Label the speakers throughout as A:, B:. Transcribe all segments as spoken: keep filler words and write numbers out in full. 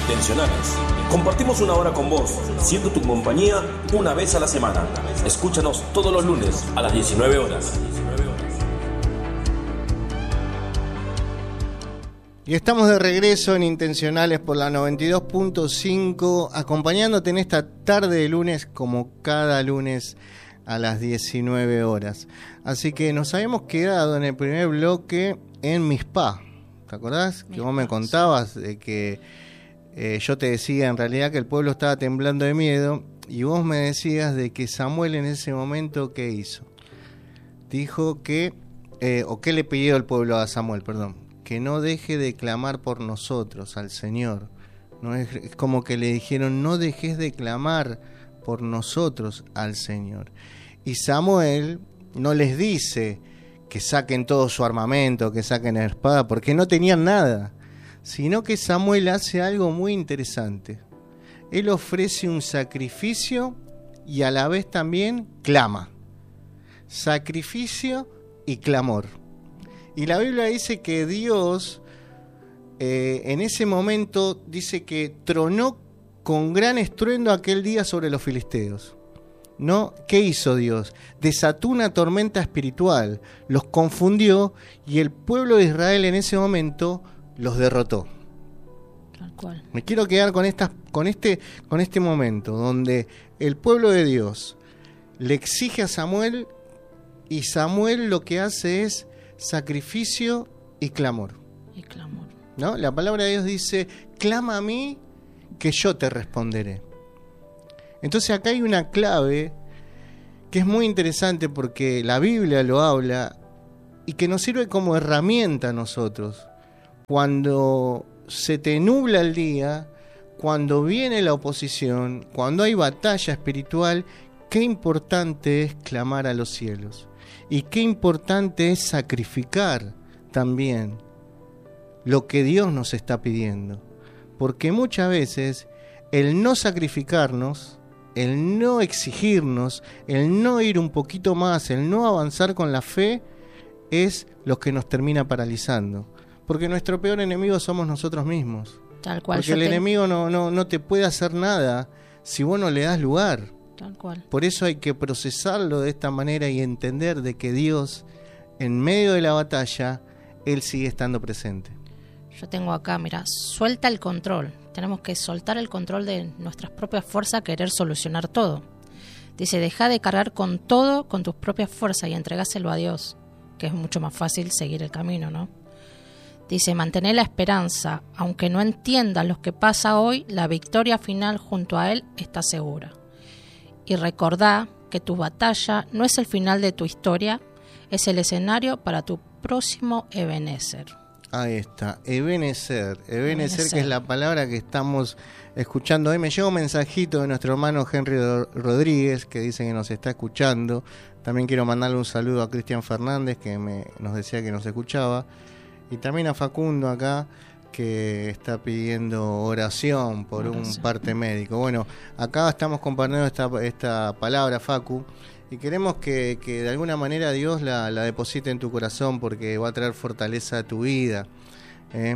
A: Intencionales. Compartimos una hora con vos, siendo tu compañía una vez a la semana. Escúchanos todos los lunes a las diecinueve horas.
B: Y estamos de regreso en Intencionales por la noventa y dos punto cinco, acompañándote en esta tarde de lunes, como cada lunes a las diecinueve horas. Así que nos habíamos quedado en el primer bloque en Mizpá. ¿Te acordás? Que vos me contabas de que eh, yo te decía en realidad que el pueblo estaba temblando de miedo, y vos me decías de que Samuel en ese momento, ¿qué hizo? Dijo que, eh, o qué le pidió el pueblo a Samuel, perdón, que no deje de clamar por nosotros al Señor. No es, es como que le dijeron, no dejes de clamar por nosotros al Señor. Y Samuel no les dice que saquen todo su armamento, que saquen la espada, porque no tenían nada, sino que Samuel hace algo muy interesante. Él ofrece un sacrificio y a la vez también clama. Sacrificio y clamor. Y la Biblia dice que Dios eh, en ese momento dice que tronó con gran estruendo aquel día sobre los filisteos. ¿No? ¿Qué hizo Dios? Desató una tormenta espiritual, los confundió y el pueblo de Israel en ese momento los derrotó.
C: Tal cual.
B: Me quiero quedar con estas, con este, con este momento donde el pueblo de Dios le exige a Samuel y Samuel lo que hace es sacrificio y clamor.
C: Y clamor.
B: ¿No? La palabra de Dios dice, clama a mí que yo te responderé. Entonces acá hay una clave que es muy interesante porque la Biblia lo habla y que nos sirve como herramienta a nosotros. Cuando se te nubla el día, cuando viene la oposición, cuando hay batalla espiritual, qué importante es clamar a los cielos. Y qué importante es sacrificar también lo que Dios nos está pidiendo. Porque muchas veces el no sacrificarnos, el no exigirnos, el no ir un poquito más, el no avanzar con la fe, es lo que nos termina paralizando. Porque nuestro peor enemigo somos nosotros mismos.
C: Tal cual.
B: Porque el
C: te...
B: enemigo no, no, no te puede hacer nada si vos no le das lugar.
C: Tal cual.
B: Por eso hay que procesarlo de esta manera y entender de que Dios, en medio de la batalla, Él sigue estando presente.
C: Yo tengo acá, mira, suelta el control. Tenemos que soltar el control de nuestras propias fuerzas, querer solucionar todo. Dice, deja de cargar con todo, con tus propias fuerzas y entregáselo a Dios, que es mucho más fácil seguir el camino, ¿no? Dice, mantén la esperanza, aunque no entiendas lo que pasa hoy, la victoria final junto a Él está segura. Y recordá que tu batalla no es el final de tu historia, es el escenario para tu próximo Ebenezer.
B: Ahí está, Ebenezer, Ebenezer, que es la palabra que estamos escuchando hoy. Me llegó un mensajito de nuestro hermano Henry Rodríguez, que dice que nos está escuchando. También quiero mandarle un saludo a Cristian Fernández, que me, nos decía que nos escuchaba. Y también a Facundo acá, que está pidiendo oración por oración. un parte médico. Bueno, acá estamos compartiendo esta, esta palabra, Facu, y queremos que, que de alguna manera Dios la, la deposite en tu corazón, porque va a traer fortaleza a tu vida. ¿eh?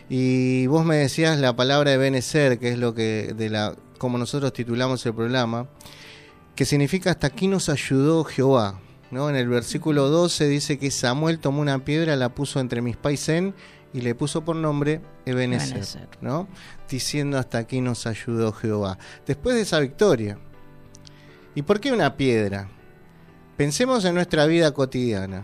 B: Y vos me decías la palabra de Ebenezer, que es lo que, de la, como nosotros titulamos el programa, que significa hasta aquí nos ayudó Jehová. ¿no? En el versículo doce dice que Samuel tomó una piedra, la puso entre Mizpá y Sen, y le puso por nombre Ebenezer, Ebenezer, ¿no? Diciendo hasta aquí nos ayudó Jehová. Después de esa victoria. ¿Y por qué una piedra? Pensemos en nuestra vida cotidiana.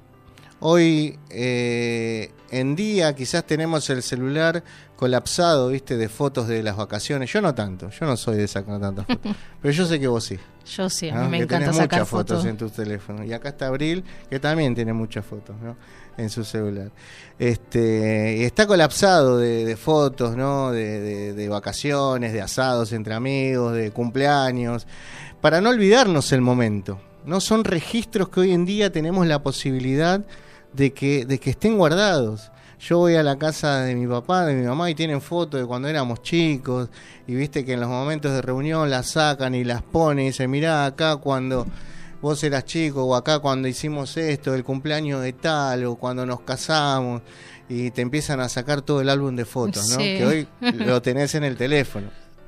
B: Hoy eh, en día quizás tenemos el celular colapsado, ¿viste? De fotos de las vacaciones. Yo no tanto, yo no soy de sacar tantas fotos. Pero yo sé que vos sí.
C: Yo sí, a
B: ¿no?
C: mí me
B: que
C: encanta
B: tenés
C: sacar
B: muchas fotos,
C: fotos
B: en tus teléfonos. Y acá está Abril, que también tiene muchas fotos, ¿no? En su celular. Este, y está colapsado de, de fotos, ¿no? De, de, de vacaciones, de asados entre amigos, de cumpleaños, para no olvidarnos el momento. No son registros que hoy en día tenemos la posibilidad de que, de que estén guardados. Yo voy a la casa de mi papá, de mi mamá, y tienen fotos de cuando éramos chicos, y viste que en los momentos de reunión las sacan y las ponen y dicen, mirá acá cuando vos eras chico, o acá cuando hicimos esto, el cumpleaños de tal, o cuando nos casamos, y te empiezan a sacar todo el álbum de fotos, ¿no?
C: Sí.
B: Que hoy lo tenés en el teléfono.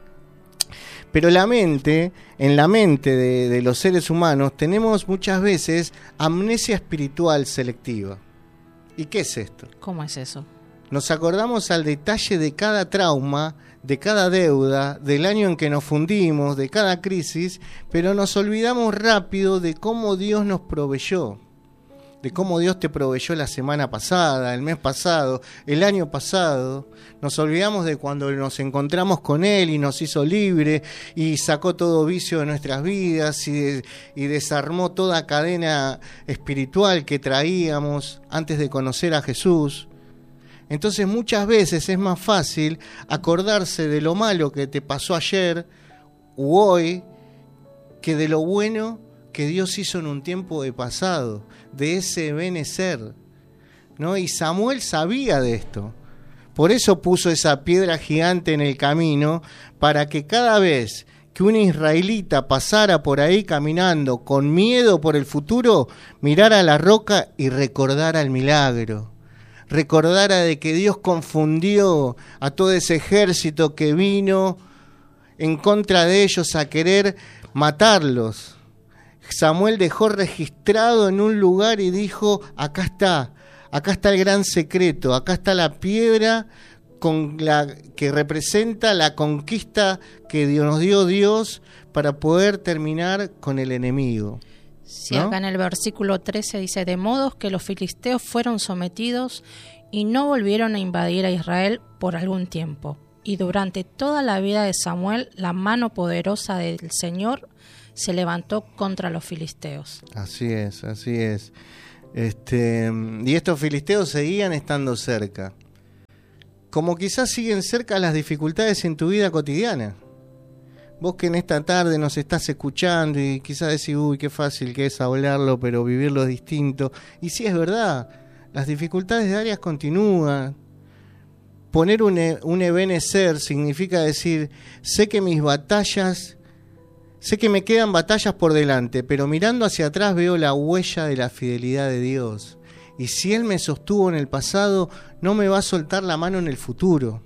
B: Pero la mente, en la mente de, de los seres humanos, tenemos muchas veces amnesia espiritual selectiva. ¿Y qué es esto?
C: ¿Cómo es eso?
B: Nos acordamos al detalle de cada trauma, de cada deuda, del año en que nos fundimos, de cada crisis, pero nos olvidamos rápido de cómo Dios nos proveyó, de cómo Dios te proveyó la semana pasada, el mes pasado, el año pasado. Nos olvidamos de cuando nos encontramos con Él y nos hizo libre y sacó todo vicio de nuestras vidas y, de, y desarmó toda cadena espiritual que traíamos antes de conocer a Jesús. Entonces muchas veces es más fácil acordarse de lo malo que te pasó ayer u hoy que de lo bueno que Dios hizo en un tiempo de pasado, de ese benecer, ¿no? Y Samuel sabía de esto. Por eso puso esa piedra gigante en el camino, para que cada vez que un israelita pasara por ahí caminando con miedo por el futuro, mirara a la roca y recordara el milagro. Recordara de que Dios confundió a todo ese ejército que vino en contra de ellos a querer matarlos. Samuel dejó registrado en un lugar y dijo, acá está, acá está el gran secreto, acá está la piedra con la que representa la conquista que Dios, nos dio Dios para poder terminar con el enemigo.
C: Sí,
B: ¿no?
C: Acá en el versículo trece dice, de modo que los filisteos fueron sometidos y no volvieron a invadir a Israel por algún tiempo. Y durante toda la vida de Samuel, la mano poderosa del Señor se levantó contra los filisteos.
B: Así es, así es. Este, y estos filisteos seguían estando cerca. Como quizás siguen cerca las dificultades en tu vida cotidiana. Vos que en esta tarde nos estás escuchando y quizás decís, uy, qué fácil que es hablarlo, pero vivirlo es distinto. Y sí, es verdad, las dificultades diarias continúan. Poner un, un ebenecer significa decir, sé que mis batallas, sé que me quedan batallas por delante, pero mirando hacia atrás veo la huella de la fidelidad de Dios. Y si Él me sostuvo en el pasado, no me va a soltar la mano en el futuro.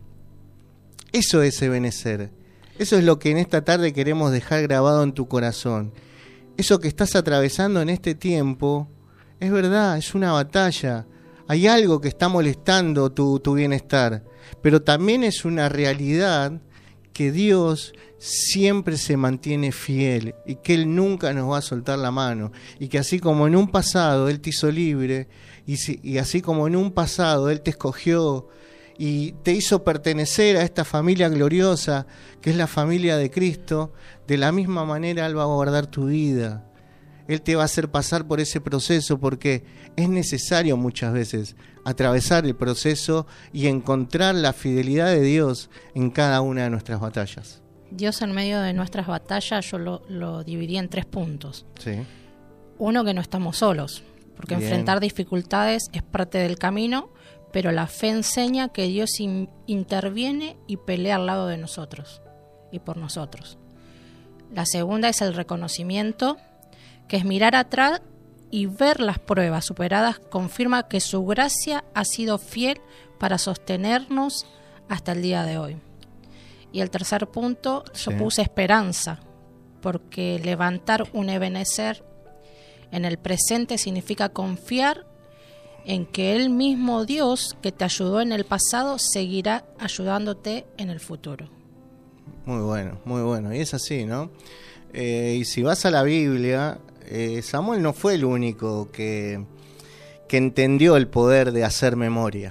B: Eso es ebenecer. Eso es lo que en esta tarde queremos dejar grabado en tu corazón. Eso que estás atravesando en este tiempo, es verdad, es una batalla. Hay algo que está molestando tu, tu bienestar, pero también es una realidad que Dios siempre se mantiene fiel y que Él nunca nos va a soltar la mano. Y que así como en un pasado Él te hizo libre, y, si, y así como en un pasado Él te escogió y te hizo pertenecer a esta familia gloriosa que es la familia de Cristo, de la misma manera Él va a guardar tu vida. Él te va a hacer pasar por ese proceso porque es necesario muchas veces atravesar el proceso y encontrar la fidelidad de Dios en cada una de nuestras batallas.
C: Dios en medio de nuestras batallas yo lo, lo dividí en tres puntos.
B: Sí.
C: Uno, que no estamos solos, porque
B: Bien.
C: enfrentar dificultades es parte del camino, pero la fe enseña que Dios in, interviene y pelea al lado de nosotros y por nosotros. La segunda es el reconocimiento, que es mirar atrás y ver las pruebas superadas, confirma que su gracia ha sido fiel para sostenernos hasta el día de hoy. Y el tercer punto,
B: Sí.
C: yo puse esperanza, porque levantar un ebenecer en el presente significa confiar en que el mismo Dios que te ayudó en el pasado seguirá ayudándote en el futuro.
B: Muy bueno, muy bueno. Y es así, ¿no? Eh, y si vas a la Biblia, eh, Samuel no fue el único que, que entendió el poder de hacer memoria.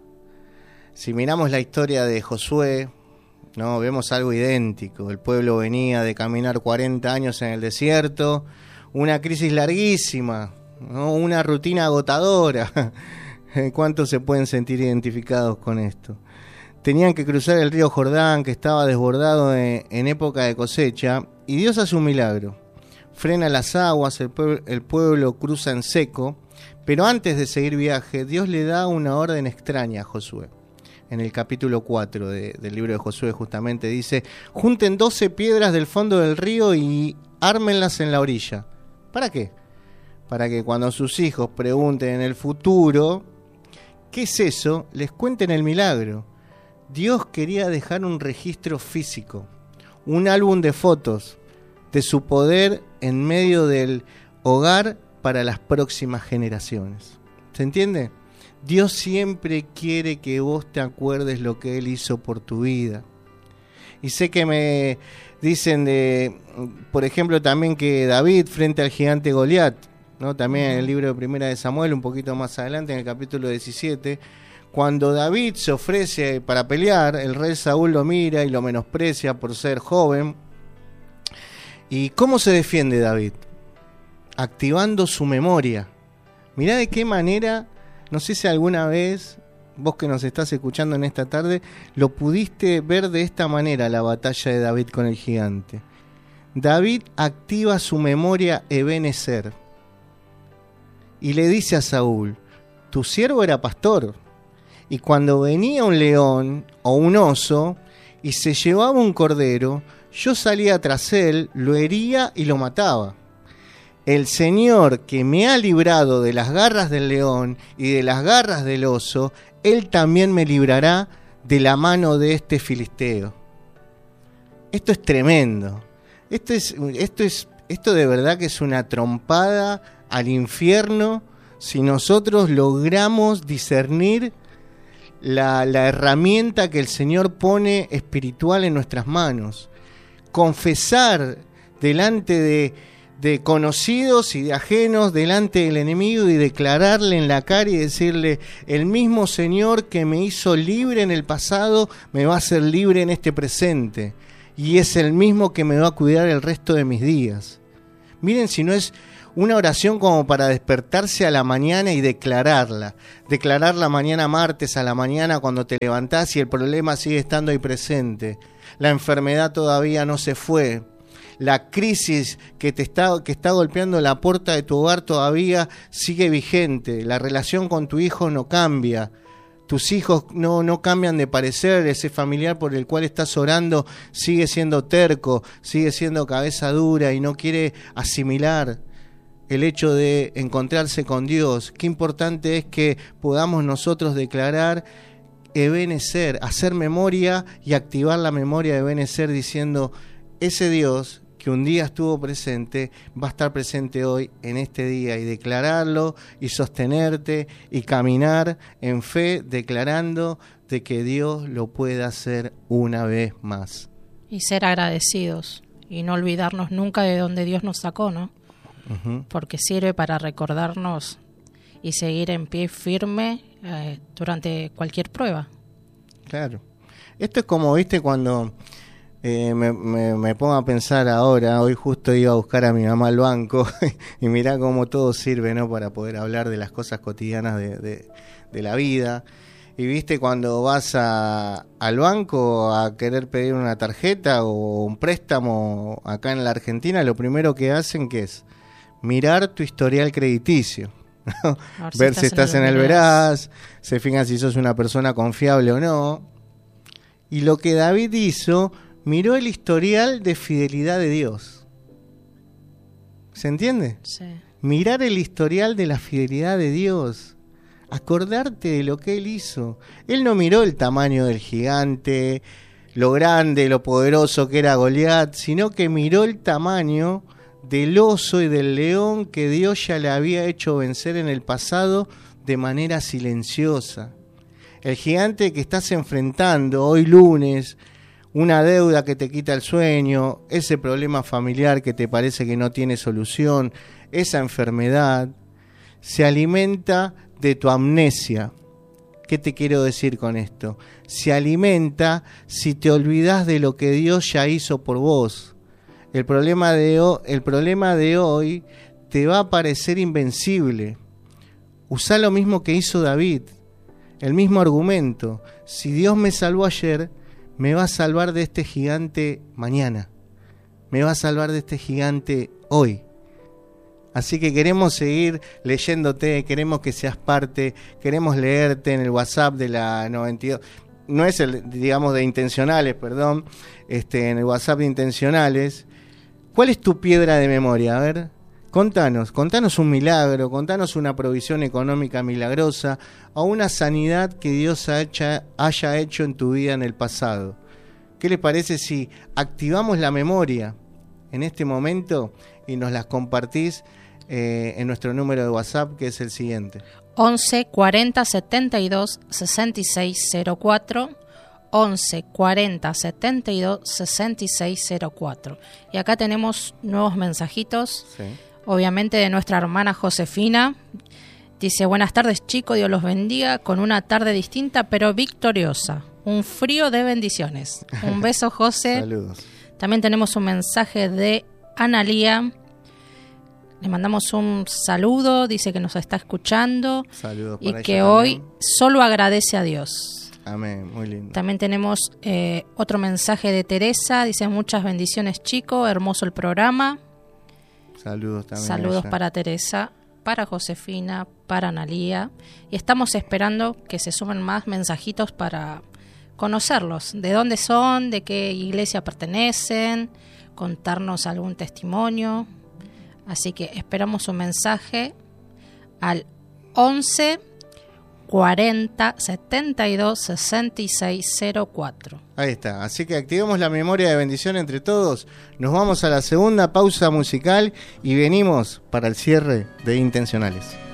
B: Si miramos la historia de Josué, no, vemos algo idéntico. El pueblo venía de caminar cuarenta años en el desierto, una crisis larguísima, ¿no? Una rutina agotadora. ¿Cuántos se pueden sentir identificados con esto? Tenían que cruzar el río Jordán, que estaba desbordado en, en época de cosecha, y Dios hace un milagro. Frena las aguas, el pueblo, el pueblo cruza en seco, pero antes de seguir viaje, Dios le da una orden extraña a Josué. En el capítulo cuatro de, del libro de Josué justamente dice, junten doce piedras del fondo del río y ármenlas en la orilla. ¿Para qué? Para que cuando sus hijos pregunten en el futuro ¿Qué es eso? Les cuenten el milagro. Dios quería dejar un registro físico, un álbum de fotos de su poder en medio del hogar para las próximas generaciones. ¿Se entiende? Dios siempre quiere que vos te acuerdes lo que Él hizo por tu vida. Y sé que me dicen de, por ejemplo, también que David frente al gigante Goliat, ¿no? También en el libro de Primera de Samuel, un poquito más adelante, en el capítulo diecisiete, cuando David se ofrece para pelear, el rey Saúl lo mira y lo menosprecia por ser joven. ¿Y cómo se defiende David? Activando su memoria. Mirá de qué manera, no sé si alguna vez, vos que nos estás escuchando en esta tarde, lo pudiste ver de esta manera, la batalla de David con el gigante. David activa su memoria Ebenezer y le dice a Saúl: tu siervo era pastor, y cuando venía un león o un oso y se llevaba un cordero, yo salía tras él, lo hería y lo mataba. El Señor que me ha librado de las garras del león y de las garras del oso, Él también me librará de la mano de este filisteo. Esto es tremendo. Esto es, esto es, esto de verdad que es una trompada al infierno si nosotros logramos discernir la, la herramienta que el Señor pone espiritual en nuestras manos. Confesar delante de, de conocidos y de ajenos, delante del enemigo, y declararle en la cara y decirle: el mismo Señor que me hizo libre en el pasado me va a hacer libre en este presente, y es el mismo que me va a cuidar el resto de mis días. Miren si no es una oración como para despertarse a la mañana y declararla. Declarar la mañana martes a la mañana cuando te levantás y el problema sigue estando ahí presente. La enfermedad todavía no se fue. La crisis que te está, que está golpeando la puerta de tu hogar todavía sigue vigente. La relación con tu hijo no cambia. Tus hijos no, no cambian de parecer. Ese familiar por el cual estás orando sigue siendo terco, sigue siendo cabeza dura y no quiere asimilar el hecho de encontrarse con Dios. Qué importante es que podamos nosotros declarar Ebenezer, hacer memoria y activar la memoria de Ebenezer diciendo: ese Dios que un día estuvo presente va a estar presente hoy en este día, y declararlo y sostenerte y caminar en fe declarando de que Dios lo puede hacer una vez más.
C: Y ser agradecidos y no olvidarnos nunca de donde Dios nos sacó, ¿no? Uh-huh. Porque sirve para recordarnos y seguir en pie firme eh, durante cualquier prueba. Claro.
B: Esto es como, viste, cuando eh, me, me, me pongo a pensar ahora, hoy justo iba a buscar a mi mamá al banco y mirá cómo todo sirve, ¿no? Para poder hablar de las cosas cotidianas de, de, de la vida. Y viste, cuando vas a, al banco a querer pedir una tarjeta o un préstamo acá en la Argentina, lo primero que hacen, ¿qué es? Mirar tu historial crediticio, ¿no? Si ver estás si estás en el, en el veraz, se fijan si sos una persona confiable o no. Y lo que David hizo, miró el historial de fidelidad de Dios. ¿Se entiende? Sí. Mirar el historial de la fidelidad de Dios. Acordarte de lo que Él hizo. Él no miró el tamaño del gigante, lo grande, lo poderoso que era Goliat, sino que miró el tamaño del oso y del león que Dios ya le había hecho vencer en el pasado de manera silenciosa. El gigante que estás enfrentando hoy lunes, una deuda que te quita el sueño, ese problema familiar que te parece que no tiene solución, esa enfermedad, se alimenta de tu amnesia. ¿Qué te quiero decir con esto? Se alimenta si te olvidás de lo que Dios ya hizo por vos. El problema de hoy, el problema de hoy te va a parecer invencible. Usá lo mismo que hizo David, el mismo argumento. Si Dios me salvó ayer, me va a salvar de este gigante mañana. Me va a salvar de este gigante hoy. Así que queremos seguir leyéndote, queremos que seas parte, queremos leerte en el WhatsApp de la noventa y dos. No es el, digamos, de intencionales, perdón, este, en el WhatsApp de intencionales. ¿Cuál es tu piedra de memoria? A ver, Contanos, contanos un milagro, contanos una provisión económica milagrosa o una sanidad que Dios haya, haya hecho en tu vida en el pasado. ¿Qué les parece si activamos la memoria en este momento y nos las compartís eh, en nuestro número de WhatsApp, que es el siguiente?
C: once cuarenta setenta y dos sesenta y seis cero cuatro, once cuarenta setenta y dos sesenta y seis cero cuatro. Y acá tenemos nuevos mensajitos. Sí. Obviamente de nuestra hermana Josefina. Dice: buenas tardes, chicos, Dios los bendiga, con una tarde distinta pero victoriosa. Un frío de bendiciones. Un beso, José.
B: Saludos.
C: También tenemos un mensaje de Analía. Le mandamos un saludo, dice que nos está escuchando.
B: Saludos
C: y
B: para
C: que
B: ella
C: hoy
B: también.
C: Solo agradece a Dios.
B: Amén, muy lindo.
C: También tenemos eh, otro mensaje de Teresa. Dice: muchas bendiciones, chicos, hermoso el programa.
B: Saludos también.
C: Saludos para Teresa, para Josefina, para Analía. Y estamos esperando que se sumen más mensajitos para conocerlos. De dónde son, de qué iglesia pertenecen, contarnos algún testimonio. Así que esperamos un mensaje al once cuarenta setenta y dos sesenta y seis cero cuatro.
B: Ahí está, así que activemos la memoria de bendición entre todos. Nos vamos a la segunda pausa musical y venimos para el cierre de Intencionales.